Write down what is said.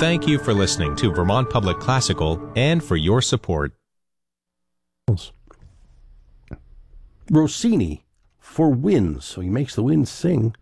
Thank you for listening to Vermont Public Classical and for your support. Rossini for winds. So he makes the winds sing.